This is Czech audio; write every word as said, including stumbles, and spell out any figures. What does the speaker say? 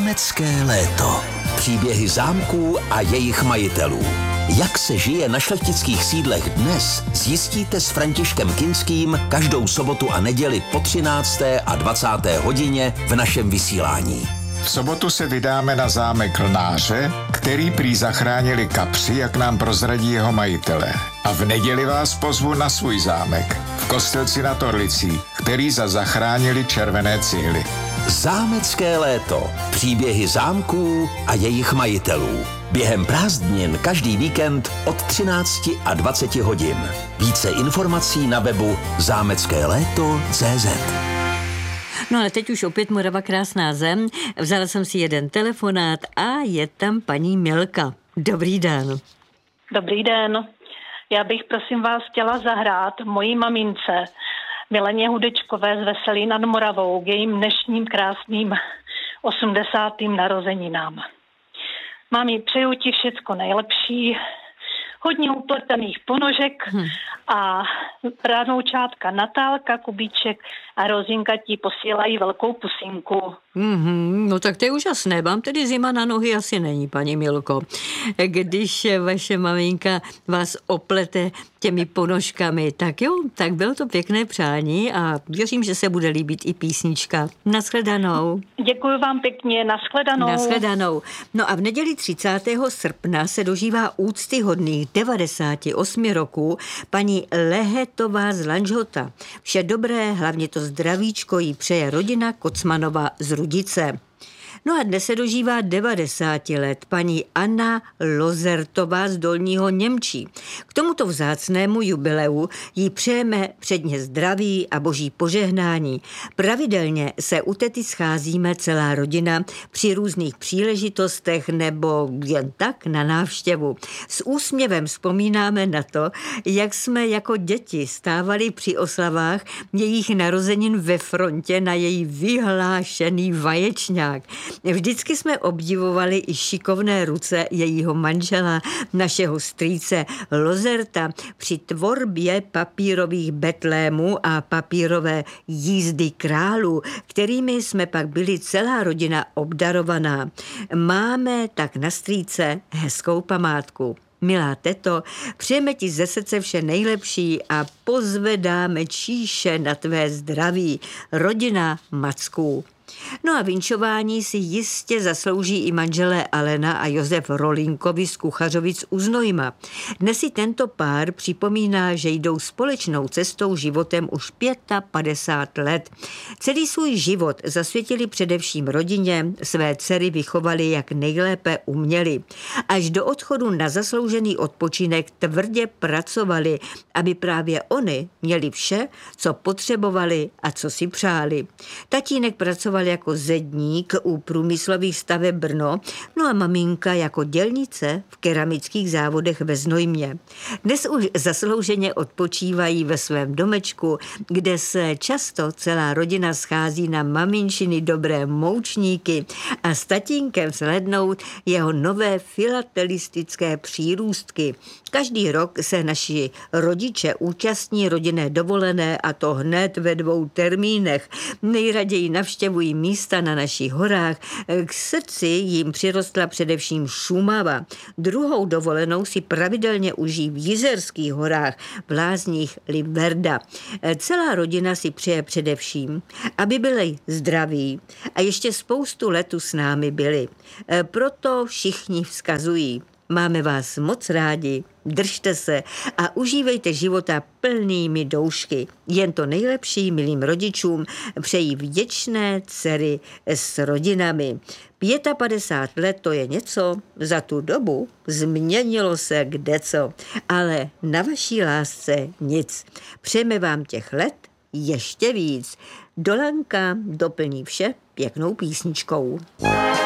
Zámecké léto. Příběhy zámků a jejich majitelů. Jak se žije na šlechtických sídlech dnes, zjistíte s Františkem Kinským každou sobotu a neděli po třinácté a dvacáté hodině v našem vysílání. V sobotu se vydáme na zámek Lnáře, který prý zachránili kapři, jak nám prozradí jeho majitelé. A v neděli vás pozvu na svůj zámek v Kostelci nad Orlicí, který za zachránili červené cihly. Zámecké léto. Příběhy zámků a jejich majitelů. Během prázdnin každý víkend od třinácti a dvaceti hodin. Více informací na webu zámecké léto tečka cé zet. No ale teď už opět Morava krásná zem. Vzala jsem si jeden telefonát a je tam paní Milka. Dobrý den. Dobrý den. Já bych prosím vás chtěla zahrát mojí mamince Mileně Hudečkové z Veselí nad Moravou k jejím dnešním krásným osmdesátým narozeninám. Mami, přeju ti všecko nejlepší, hodně upletených ponožek hmm. a právnoučátka Natálka, Kubíček a Rozinka ti posílají velkou pusinku. Mm-hmm, no tak to je úžasné, vám tedy zima na nohy asi není, paní Milko. Když vaše maminka vás oplete těmi ponožkami, tak jo, tak bylo to pěkné přání a věřím, že se bude líbit i písnička. Nashledanou. Děkuji vám pěkně, nashledanou. Nashledanou. No a v neděli třicátého srpna se dožívá úctyhodných devadesáti osmi roků paní Lehetová z Lanžhota. Vše dobré, hlavně to zdravíčko jí přeje rodina Kocmanova z Rudice. No a dnes se dožívá devadesáti let paní Anna Lozertová z Dolního Němčí. K tomuto vzácnému jubileu jí přejeme předně zdraví a boží požehnání. Pravidelně se u tety scházíme celá rodina při různých příležitostech nebo jen tak na návštěvu. S úsměvem vzpomínáme na to, jak jsme jako děti stávali při oslavách jejich narozenin ve frontě na její vyhlášený vaječňák. Vždycky jsme obdivovali i šikovné ruce jejího manžela, našeho strýce Lozerta, při tvorbě papírových betlémů a papírové jízdy králů, kterými jsme pak byli celá rodina obdarovaná. Máme tak na strýce hezkou památku. Milá teto, přejeme ti ze srdce vše nejlepší a pozvedáme číše na tvé zdraví. Rodina Macků. No a vinčování si jistě zaslouží i manželé Alena a Josef Rolinkovi z Kuchařovic u Znojma. Dnes si tento pár připomíná, že jdou společnou cestou životem už padesát pět let. Celý svůj život zasvětili především rodině, své dcery vychovali jak nejlépe uměli. Až do odchodu na zasloužený odpočinek tvrdě pracovali, aby právě oni měli vše, co potřebovali a co si přáli. Tatínek pracoval jako zedník u průmyslových staveb Brno, no a maminka jako dělnice v keramických závodech ve Znojmě. Dnes už zaslouženě odpočívají ve svém domečku, kde se často celá rodina schází na maminčiny dobré moučníky a s tatínkem slednout jeho nové filatelistické přírůstky. Každý rok se naši rodiče účastní rodinné dovolené a to hned ve dvou termínech. Nejraději navštěvují místa na našich horách. K srdci jim přirostla především Šumava. Druhou dovolenou si pravidelně užijí v Jizerských horách, v lázních Liverda. Celá rodina si přeje především, aby byli zdraví a ještě spoustu letu s námi byli. Proto všichni vzkazují. Máme vás moc rádi, držte se a užívejte života plnými doušky. Jen to nejlepší milým rodičům přejí vděčné dcery s rodinami. padesát pět let to je něco, za tu dobu změnilo se kdeco, ale na vaší lásce nic. Přejeme vám těch let ještě víc. Dolanka doplní vše pěknou písničkou.